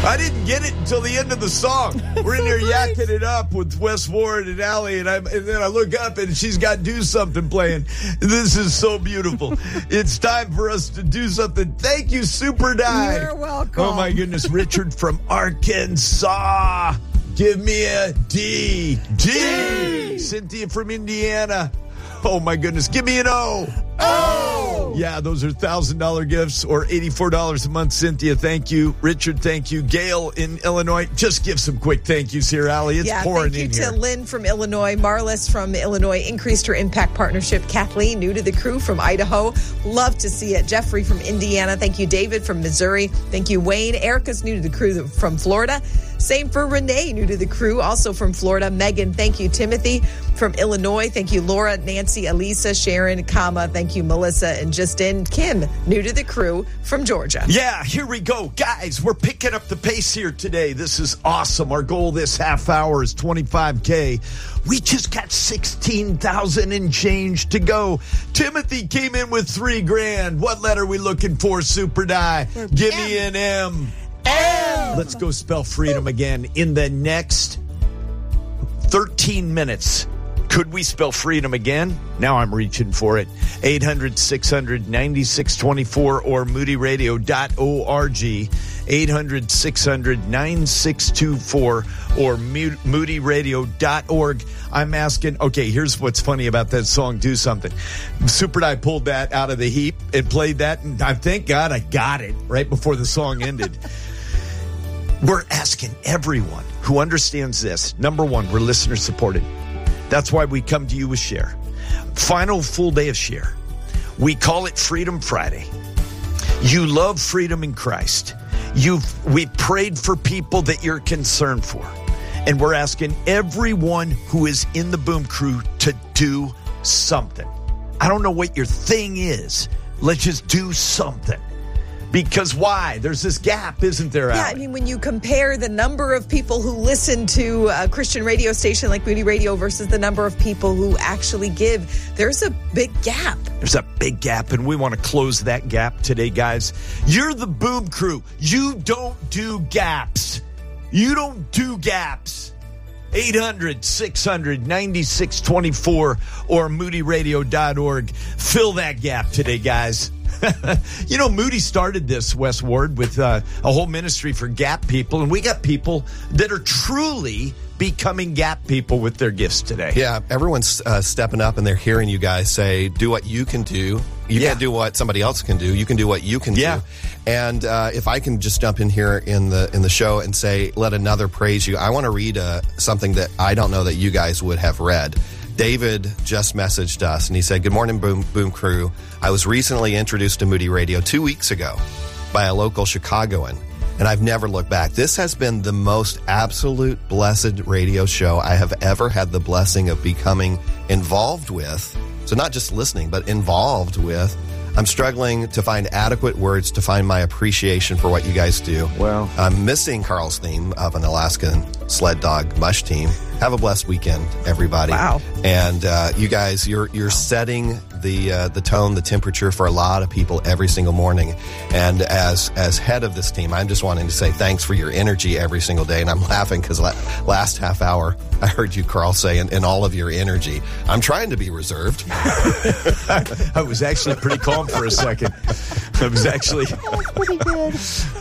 I didn't get it until the end of the song. We're in there yakking it up with Wes Ward and Allie, and then I look up and she's got Do Something playing. This is so beautiful. It's time for us to do something. Thank you, Super Die. You're welcome. Oh, my goodness. Richard from Arkansas. Give me a D. D. Cynthia from Indiana. Oh, my goodness. Give me an O. Oh! Yeah, those are $1,000 gifts or $84 a month. Cynthia, thank you. Richard, thank you. Gail in Illinois. Just give some quick thank yous here, Allie. It's pouring in here. Thank you to Lynn from Illinois. Marlis from Illinois increased her impact partnership. Kathleen, new to the crew from Idaho. Love to see it. Jeffrey from Indiana. Thank you, David from Missouri. Thank you, Wayne. Erica's new to the crew from Florida. Same for Renee, new to the crew, also from Florida. Megan, thank you. Timothy from Illinois. Thank you, Laura, Nancy, Elisa, Sharon, thank you, Melissa, and just in. Kim, new to the crew from Georgia. Yeah, here we go. Guys, we're picking up the pace here today. This is awesome. Our goal this half hour is $25K. We just got 16,000 and change to go. Timothy came in with $3,000. What letter are we looking for, Super Die? Give me an M. M. Let's go spell freedom again. In the next 13 minutes, could we spell freedom again? Now I'm reaching for it. 800-600-9624 or moodyradio.org. 800-600-9624 or moodyradio.org. I'm asking, okay, here's what's funny about that song, Do Something. Super Die pulled that out of the heap and played that, and thank God I got it right before the song ended. We're asking everyone who understands this. Number one, we're listener supported. That's why we come to you with Share. Final full day of Share. We call it Freedom Friday. You love freedom in Christ. We prayed for people that you're concerned for. And we're asking everyone who is in the Boom Crew to do something. I don't know what your thing is. Let's just do something. Because why? There's this gap, isn't there, Allie? Yeah, I mean, when you compare the number of people who listen to a Christian radio station like Moody Radio versus the number of people who actually give, there's a big gap. There's a big gap, and we want to close that gap today, guys. You're the Boom Crew. You don't do gaps. You don't do gaps. 800-600-9624 or moodyradio.org. Fill that gap today, guys. You know, Moody started this, Wes Ward, with a whole ministry for gap people, and we got people that are truly becoming gap people with their gifts today. Yeah, everyone's stepping up, and they're hearing you guys say, do what you can do. You can't do what somebody else can do. You can do what you can do. And if I can just jump in here in the show and say, let another praise you. I want to read something that I don't know that you guys would have read. David just messaged us, and he said, good morning, Boom Crew. I was recently introduced to Moody Radio 2 weeks ago by a local Chicagoan, and I've never looked back. This has been the most absolute blessed radio show I have ever had the blessing of becoming involved with. So not just listening, but involved with. I'm struggling to find adequate words to find my appreciation for what you guys do. Well, I'm missing Carl's theme of an Alaskan sled dog mush team. Have a blessed weekend, everybody. Wow. And you guys, you're setting the tone, the temperature for a lot of people every single morning. And as head of this team, I'm just wanting to say thanks for your energy every single day. And I'm laughing because last half hour, I heard you, Carl, say, and all of your energy. I'm trying to be reserved. I was actually pretty calm for a second. I was actually... pretty good.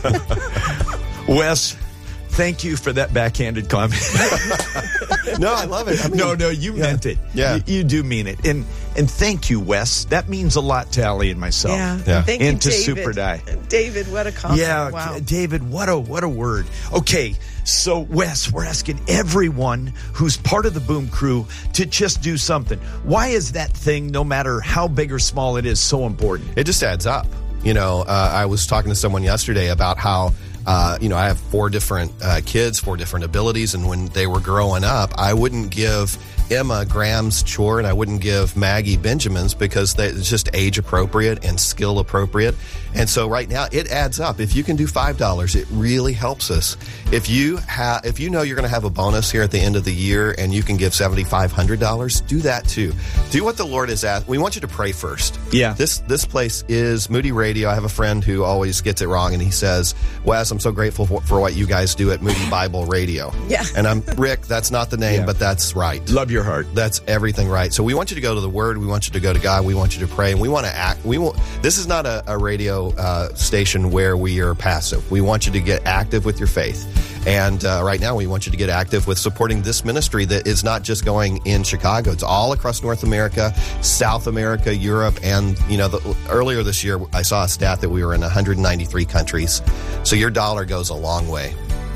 Wes, thank you for that backhanded comment. No, I love it. I mean, no, you meant it. Yeah. You do mean it. And thank you, Wes. That means a lot to Allie and myself. Yeah. Thank and you, to David. Super Die. David, what a compliment. Yeah, wow. David, what a word. Okay, so Wes, we're asking everyone who's part of the Boom Crew to just do something. Why is that thing, no matter how big or small it is, so important? It just adds up. You know, I was talking to someone yesterday about how, I have 4 different kids, 4 different abilities. And when they were growing up, I wouldn't give Emma Graham's chore and I wouldn't give Maggie Benjamin's because it's just age appropriate and skill appropriate. And so right now it adds up. If you can do $5, it really helps us. If you know you're going to have a bonus here at the end of the year and you can give $7,500, do that too. Do what the Lord has asked. We want you to pray first. Yeah. This place is Moody Radio. I have a friend who always gets it wrong and he says, Wes, I'm so grateful for what you guys do at Moody Bible Radio. Yeah. And I'm Rick, that's not the name, but that's right. Love your heart. That's everything right. So we want you to go to the Word. We want you to go to God. We want you to pray. And we want to act. This is not a radio station where we are passive. We want you to get active with your faith. And right now, we want you to get active with supporting this ministry that is not just going in Chicago. It's all across North America, South America, Europe, and earlier this year, I saw a stat that we were in 193 countries. So your dollar goes a long way.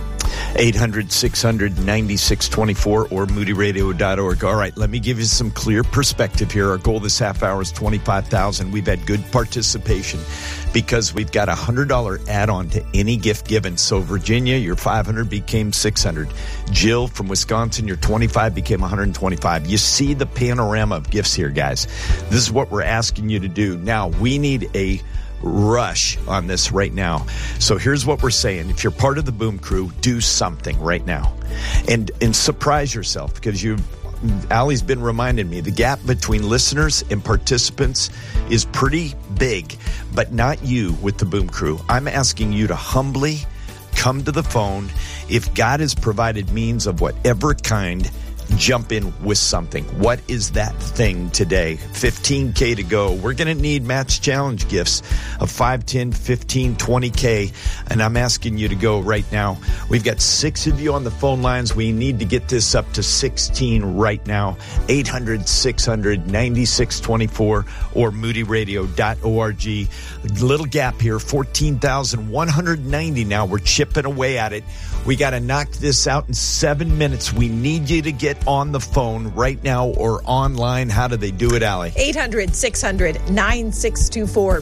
800-600-9624 or moodyradio.org. All right, let me give you some clear perspective here. Our goal this half hour is $25,000. We've had good participation because we've got a $100 add-on to any gift given. So Virginia, your $500 became $600. Jill from Wisconsin, your $25 became $125. You see the panorama of gifts here, guys. This is what we're asking you to do. Now, we need a rush on this right now. So here's what we're saying. If you're part of the Boom Crew, do something right now. And surprise yourself, because Allie's been reminding me the gap between listeners and participants is pretty big, but not you with the Boom Crew. I'm asking you to humbly come to the phone. If God has provided means of whatever kind, jump in with something. What is that thing today? $15K to go. We're going to need Matt's challenge gifts of $5, $10, $15, $20K. And I'm asking you to go right now. We've got 6 of you on the phone lines. We need to get this up to 16 right now. 800-600-9624 or moodyradio.org. Little gap here. 14,190 now. We're chipping away at it. We got to knock this out in 7 minutes. We need you to get on the phone right now or online. How do they do it, Allie? 800-600-9624.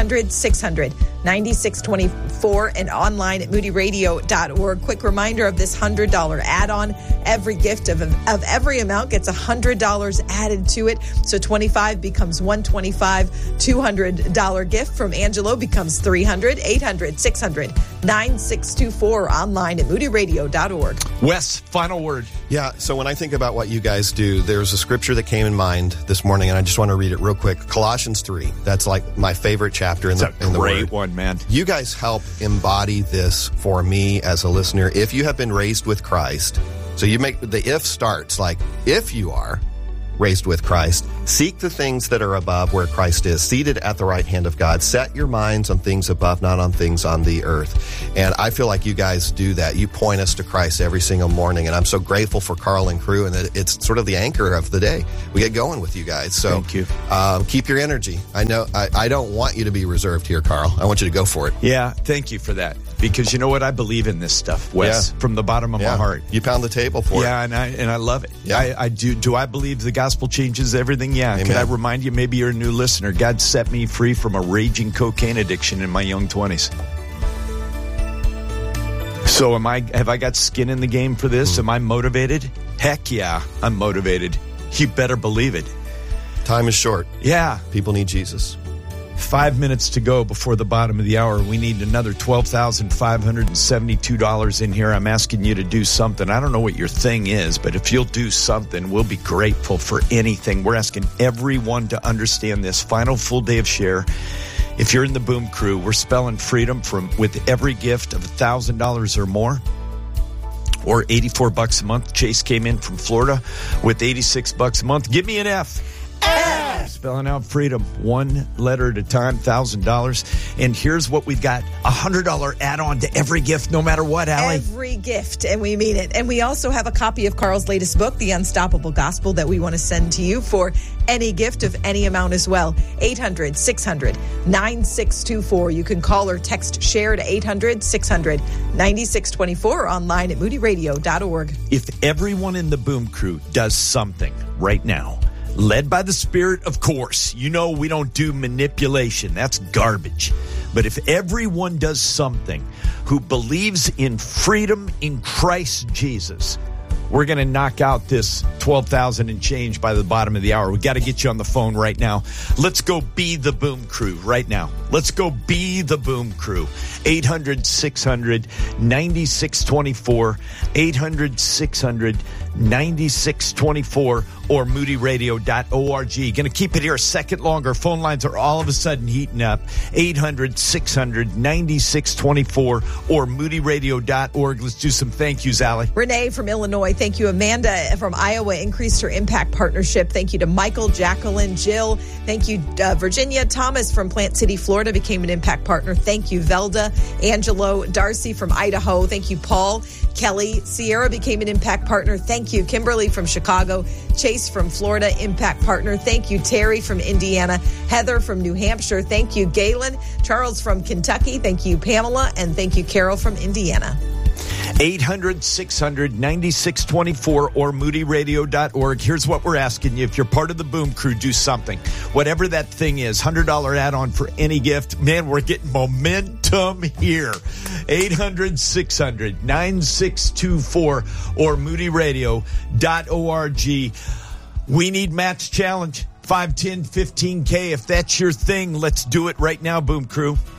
800-600-9624 and online at moodyradio.org. Quick reminder of this $100 add-on. Every gift of every amount gets $100 added to it. So 25 becomes $125. $200 gift from Angelo becomes $300. 800-600-9624 online at moodyradio.org. Wes, final word. Yeah, so when I think about what you guys do, there's a scripture that came in mind this morning, and I just want to read it real quick. Colossians 3. That's like my favorite chapter in the Word. Great one, man. You guys help embody this for me as a listener. If you have been raised with Christ, so you make the if starts like, if you are raised with Christ, seek the things that are above where Christ is, seated at the right hand of God. Set your minds on things above, not on things on the earth. And I feel like you guys do that. You point us to Christ every single morning. And I'm so grateful for Carl and crew, and that it's sort of the anchor of the day. We get going with you guys. So thank you. Keep your energy. I know I don't want you to be reserved here, Carl. I want you to go for it. Yeah, thank you for that. Because you know what? I believe in this stuff, Wes, from the bottom of my heart. You pound the table for it. Yeah, and I love it. Yeah. I do. Do I believe the gospel changes everything? Yeah. Amen. Can I remind you, maybe you're a new listener, God set me free from a raging cocaine addiction in my young 20s. So have I got skin in the game for this? Am I motivated? Heck yeah, I'm motivated. You better believe it. Time is short. Yeah. People need Jesus. 5 minutes to go before the bottom of the hour. We need another $12,572 in here. I'm asking you to do something. I don't know what your thing is, but if you'll do something, we'll be grateful for anything. We're asking everyone to understand this final full day of share. If you're in the Boom Crew, we're spelling freedom with every gift of $1,000 or more, or $84 a month. Chase came in from Florida with $86 a month. Give me an F. Spelling out freedom, one letter at a time, $1,000. And here's what we've got, $100 add-on to every gift, no matter what, Allie. Every gift, and we mean it. And we also have a copy of Carl's latest book, The Unstoppable Gospel, that we want to send to you for any gift of any amount as well. 800-600-9624. You can call or text SHARE to 800-600-9624 or online at moodyradio.org. If everyone in the Boom Crew does something right now, led by the Spirit, of course. You know we don't do manipulation. That's garbage. But if everyone does something who believes in freedom in Christ Jesus, we're going to knock out this 12,000 and change by the bottom of the hour. We got to get you on the phone right now. Let's go be the Boom Crew right now. Let's go be the Boom Crew. 800-600-9624. 800-600-9624. 800-600-9624 or moodyradio.org. Going to keep it here a second longer. Phone lines are all of a sudden heating up. 800-600-9624 or moodyradio.org. Let's do some thank yous, Allie. Renee from Illinois. Thank you. Amanda from Iowa increased her impact partnership. Thank you to Michael, Jacqueline, Jill. Thank you, Virginia. Thomas from Plant City, Florida became an impact partner. Thank you, Velda. Angelo, Darcy from Idaho. Thank you, Paul. Kelly, Sierra became an impact partner. Thank you. Kimberly from Chicago. Chase from Florida, impact partner. Thank you. Terry from Indiana. Heather from New Hampshire. Thank you. Galen. Charles from Kentucky. Thank you, Pamela. And thank you, Carol from Indiana. 800-600-9624 or moodyradio.org. Here's what we're asking you. If you're part of the Boom Crew, do something. Whatever that thing is, $100 add-on for any gift. Man, we're getting momentum here. 800-600-9624 or moodyradio.org. We need Matt's challenge. 5, 10, 15K. If that's your thing, let's do it right now, Boom Crew.